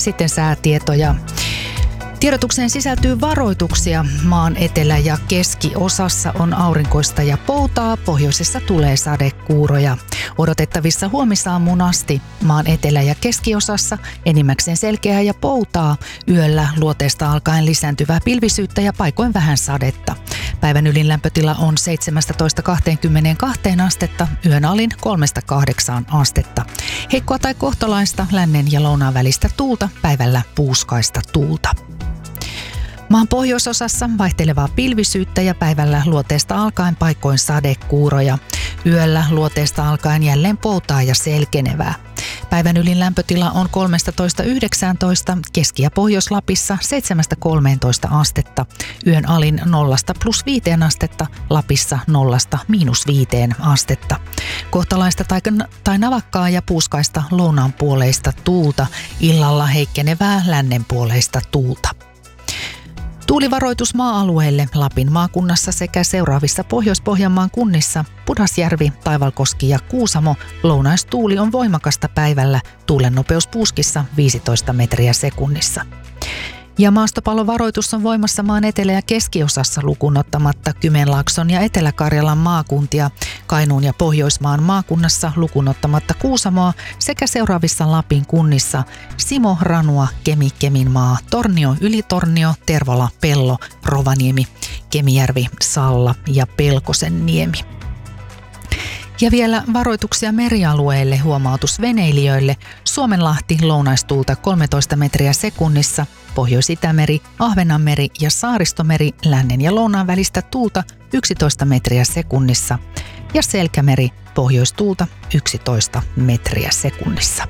Sitten säätietoja. Tiedotukseen sisältyy varoituksia. Maan etelä- ja keskiosassa on aurinkoista ja poutaa, pohjoisessa tulee sadekuuroja. Odotettavissa huomisaamuun asti maan etelä- ja keskiosassa enimmäkseen selkeää ja poutaa, yöllä luoteesta alkaen lisääntyvää pilvisyyttä ja paikoin vähän sadetta. Päivän ylin lämpötila on 17-22 astetta, yön alin 3-8 astetta. Heikkoa tai kohtalaista lännen ja lounaan välistä tuulta, päivällä puuskaista tuulta. Maan pohjoisosassa vaihtelevaa pilvisyyttä ja päivällä luoteesta alkaen paikoin sadekuuroja. Yöllä luoteesta alkaen jälleen poutaa ja selkenevää. Päivän ylin lämpötila on 13-19, Keski- ja Pohjois-Lapissa 7-13 astetta. Yön alin 0-+5 astetta, Lapissa 0-5 astetta. Kohtalaista tai navakkaa ja puuskaista lounaanpuoleista tuulta, illalla heikkenevää lännenpuoleista tuulta. Tuulivaroitus maa-alueille Lapin maakunnassa sekä seuraavissa Pohjois-Pohjanmaan kunnissa Pudasjärvi, Taivalkoski ja Kuusamo. Lounaistuuli on voimakasta päivällä, tuulen nopeus puuskissa 15 metriä sekunnissa. Ja maastopallovaroitus on voimassa maan etelä- ja keskiosassa lukuun ottamatta Kymenlaakson ja Etelä-Karjalan maakuntia, Kainuun ja Pohjoismaan maakunnassa lukuun ottamatta Kuusamoa sekä seuraavissa Lapin kunnissa Simo, Ranua, Kemi, Keminmaa, Tornio, Ylitornio, Tervola, Pello, Rovaniemi, Kemijärvi, Salla ja Pelkosenniemi. Ja vielä varoituksia merialueille, huomautus veneilijöille. Suomenlahti lounaistuulta 13 metriä sekunnissa, Pohjois-Itämeri, Ahvenanmeri ja Saaristomeri lännen ja lounaan välistä tuulta 11 metriä sekunnissa ja Selkämeri pohjoistuulta 11 metriä sekunnissa.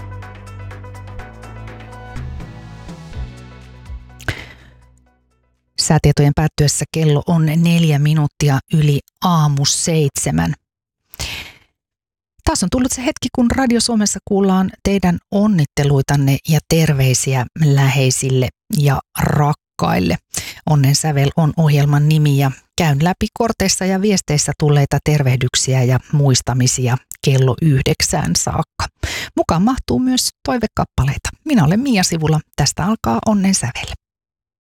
Säätietojen päättyessä kello on 4 minuuttia yli aamu 7. Taas on tullut se hetki, kun Radio Suomessa kuullaan teidän onnitteluitanne ja terveisiä läheisille ja rakkaille. Onnen sävel on ohjelman nimi ja käyn läpi korteissa ja viesteissä tulleita tervehdyksiä ja muistamisia kello 9 saakka. Mukaan mahtuu myös toivekappaleita. Minä olen Mia Sivula. Tästä alkaa Onnen sävel.